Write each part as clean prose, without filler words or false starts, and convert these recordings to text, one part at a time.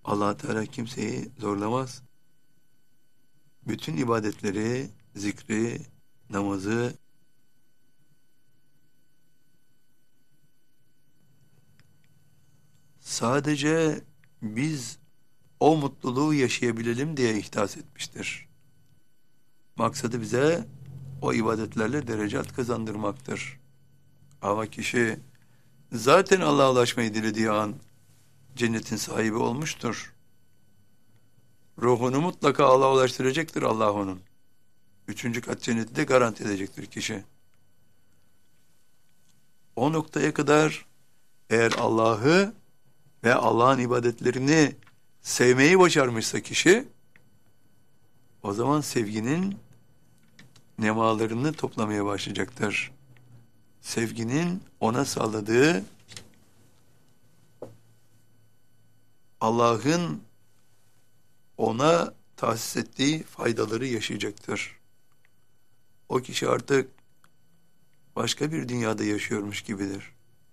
Allah Teala kimseyi zorlamaz. Bütün ibadetleri, zikri, namazı sadece biz o mutluluğu yaşayabilelim diye ihdas etmiştir. Maksadı bize o ibadetlerle derecat kazandırmaktır. Ama kişi zaten Allah'a ulaşmayı dilediği an cennetin sahibi olmuştur. Ruhunu mutlaka Allah'a ulaştıracaktır Allah onun. Üçüncü kat cenneti de garanti edecektir kişi. O noktaya kadar eğer Allah'ı ve Allah'ın ibadetlerini sevmeyi başarmışsa kişi, o zaman sevginin nemalarını toplamaya başlayacaktır. Sevginin ona sağladığı, Allah'ın ona tahsis ettiği faydaları yaşayacaktır. O kişi artık başka bir dünyada yaşıyormuş gibidir.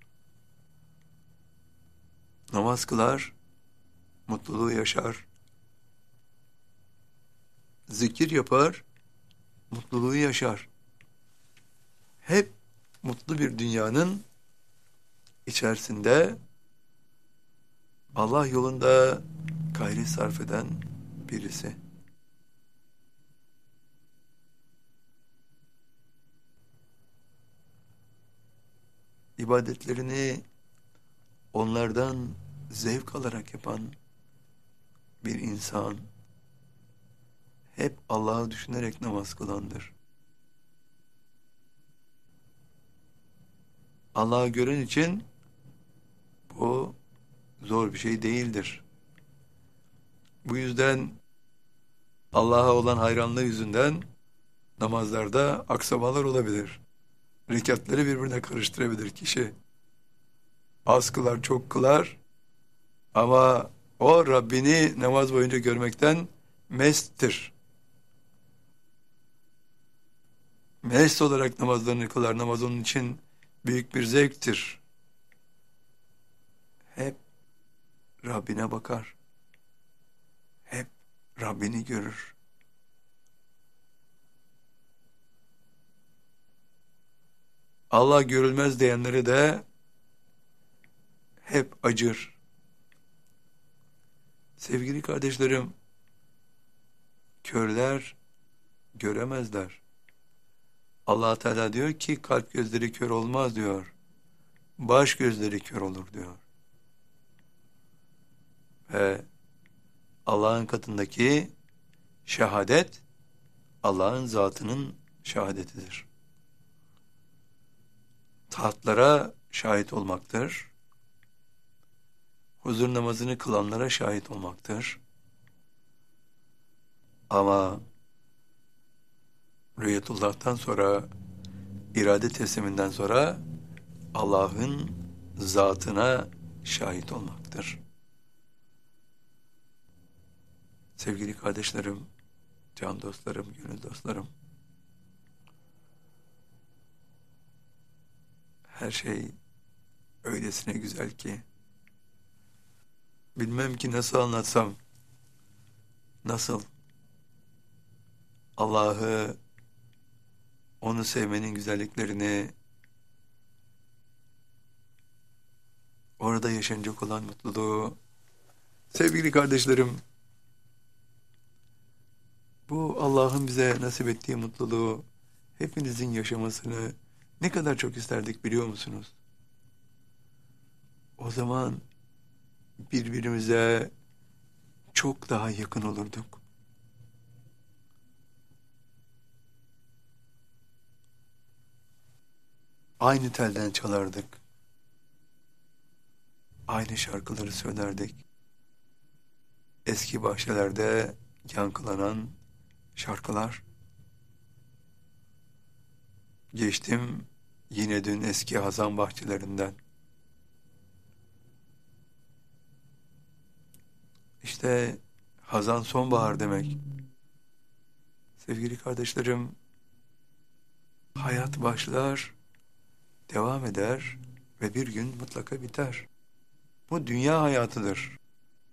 Namaz kılar, mutluluğu yaşar. Zikir yapar, mutluluğu yaşar. Hep mutlu bir dünyanın içerisinde Allah yolunda gayret sarf eden birisi. İbadetlerini onlardan zevk alarak yapan bir insan hep Allah'ı düşünerek namaz kılandır. Allah'ı gören için bu zor bir şey değildir. Bu yüzden Allah'a olan hayranlığı yüzünden namazlarda aksamalar olabilir. Rekatları birbirine karıştırabilir kişi. Az kılar, çok kılar ama o Rabbini namaz boyunca görmekten mesttir. Mest olarak namazlarını kılar. Namaz onun için büyük bir zevktir. Hep Rabbine bakar. Hep Rabbini görür. Allah görülmez diyenlere de hep acır. Sevgili kardeşlerim, körler göremezler. Allah Teala diyor ki kalp gözleri kör olmaz diyor. Baş gözleri kör olur diyor. Ve Allah'ın katındaki şehadet Allah'ın zatının şehadetidir. Taatlara şahit olmaktır. Huzur namazını kılanlara şahit olmaktır. Ama rüyetullah'tan sonra, irade tesliminden sonra Allah'ın zatına şahit olmaktır. Sevgili kardeşlerim, can dostlarım, gönül dostlarım, her şey öylesine güzel ki, bilmem ki nasıl anlatsam, nasıl Allah'ı, onu sevmenin güzelliklerini, orada yaşanacak olan mutluluğu, sevgili kardeşlerim, bu Allah'ın bize nasip ettiği mutluluğu, hepinizin yaşamasını ne kadar çok isterdik biliyor musunuz? O zaman birbirimize çok daha yakın olurduk. Aynı telden çalardık. Aynı şarkıları söylerdik. Eski bahçelerde yankılanan şarkılar. Geçtim yine dün eski hazan bahçelerinden. İşte hazan sonbahar demek. Sevgili kardeşlerim, hayat başlar, devam eder ve bir gün mutlaka biter. Bu dünya hayatıdır.